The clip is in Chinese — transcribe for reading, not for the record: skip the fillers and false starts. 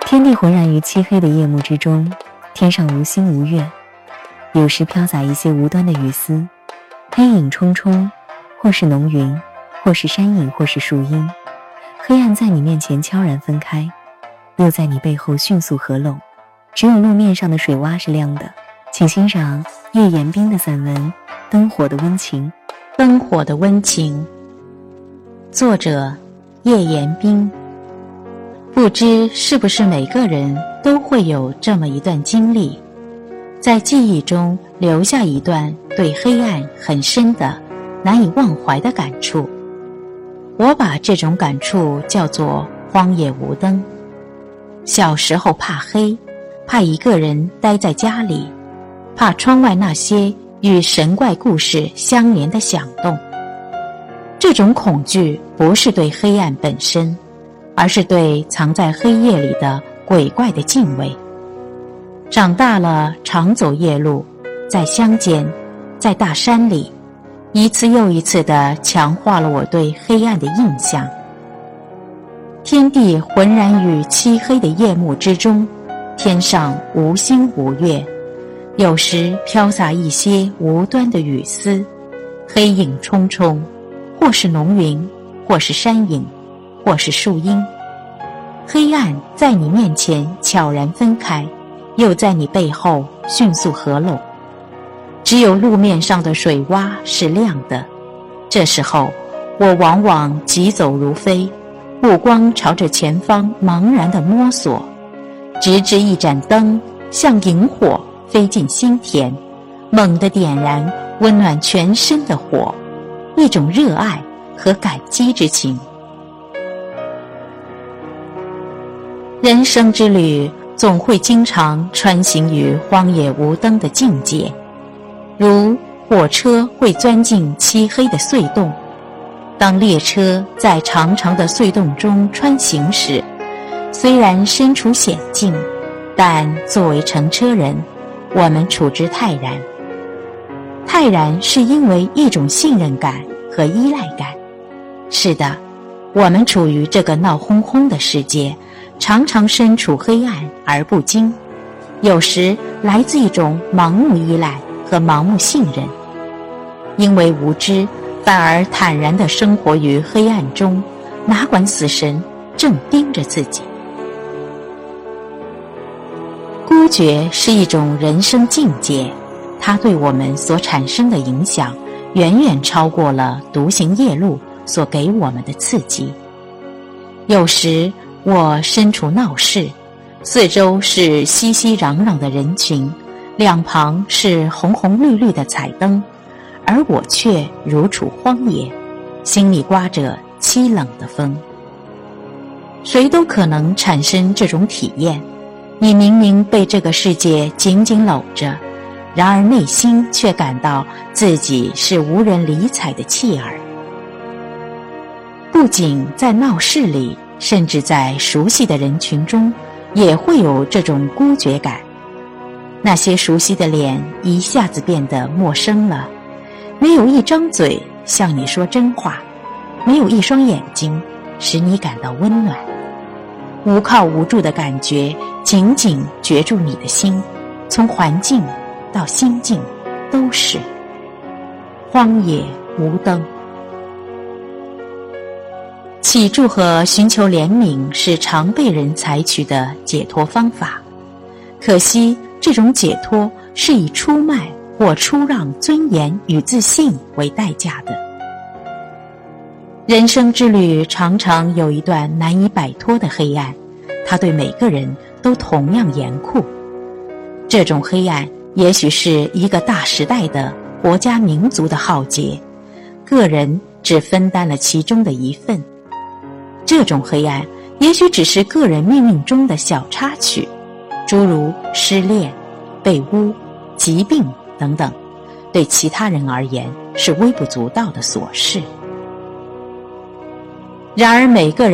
天地浑然于漆黑的夜幕之中，天上无星无月，有时飘洒一些无端的雨丝，黑影冲冲，或是浓云，或是山影，或是树荫。黑暗在你面前悄然分开，又在你背后迅速合拢，只有路面上的水洼是亮的。请欣赏叶延冰的散文《灯火的温情》。 灯火的温情，作者叶延冰。不知是不是每个人都会有这么一段经历，在记忆中留下一段对黑暗很深的难以忘怀的感触。我把这种感触叫做荒野无灯。小时候怕黑，怕一个人待在家里，怕窗外那些与神怪故事相连的响动。这种恐惧不是对黑暗本身，而是对藏在黑夜里的鬼怪的敬畏。长大了，常走夜路，在乡间，在大山里，一次又一次地强化了我对黑暗的印象。天地浑然于漆黑的夜幕之中，天上无星无月，有时飘洒一些无端的雨丝，黑影冲冲，或是浓云，或是山影，或是树荫。黑暗在你面前悄然分开，又在你背后迅速合拢，只有路面上的水洼是亮的。这时候我往往疾走如飞，目光朝着前方茫然地摸索，直至一盏灯像萤火飞进心田，猛地点燃温暖全身的火，一种热爱和感激之情。人生之旅总会经常穿行于荒野无灯的境界，如火车会钻进漆黑的隧洞，当列车在长长的隧洞中穿行时，虽然身处险境，但作为乘车人，我们处之泰然。泰然是因为一种信任感和依赖感。是的，我们处于这个闹哄哄的世界，常常身处黑暗而不惊，有时来自一种盲目依赖和盲目信任。因为无知，反而坦然地生活于黑暗中，哪管死神正盯着自己。孤绝是一种人生境界，它对我们所产生的影响远远超过了独行夜路所给我们的刺激。有时我身处闹市，四周是熙熙攘攘的人群，两旁是红红绿绿的彩灯，而我却如处荒野，心里刮着凄冷的风。谁都可能产生这种体验，你明明被这个世界紧紧搂着，然而内心却感到自己是无人理睬的弃儿。不仅在闹市里，甚至在熟悉的人群中，也会有这种孤绝感。那些熟悉的脸一下子变得陌生了，没有一张嘴向你说真话，没有一双眼睛使你感到温暖，无靠无助的感觉紧紧攫住你的心，从环境到心境都是荒野无灯。祈祝和寻求怜悯是常被人采取的解脱方法，可惜这种解脱是以出卖或出让尊严与自信为代价的。人生之旅常常有一段难以摆脱的黑暗，它对每个人都同样严酷。这种黑暗也许是一个大时代的国家民族的浩劫，个人只分担了其中的一份。这种黑暗也许只是个人命运中的小插曲，诸如失恋、被污、疾病等等，对其他人而言是微不足道的琐事。然而每个人